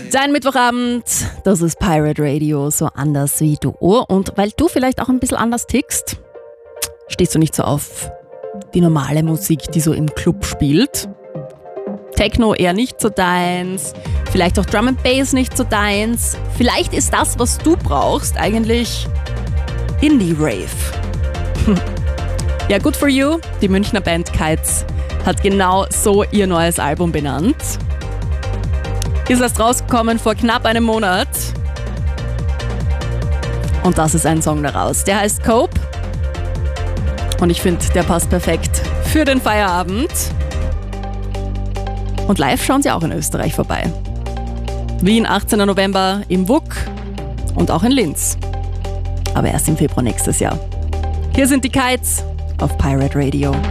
Dein Mittwochabend, das ist Pirate Radio, so anders wie du. Und weil du vielleicht auch ein bisschen anders tickst, stehst du nicht so auf die normale Musik, die so im Club spielt. Techno eher nicht so deins, vielleicht auch Drum and Bass nicht so deins. Vielleicht ist das, was du brauchst, eigentlich Indie-Rave. Ja, good for you. Die Münchner Band Kites hat genau so ihr neues Album benannt. Ist erst rausgekommen vor knapp einem Monat. Und das ist ein Song daraus. Der heißt Cope. Und ich finde, der passt perfekt für den Feierabend. Und live schauen sie auch in Österreich vorbei. Wien, 18. November im WUK und auch in Linz. Aber erst im Februar nächstes Jahr. Hier sind die Kites auf Pirate Radio.